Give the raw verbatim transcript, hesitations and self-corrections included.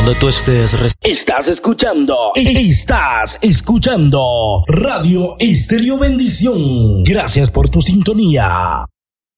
donde tú estés. Estás escuchando, estás escuchando Radio Estéreo Bendición. Gracias por tu sintonía.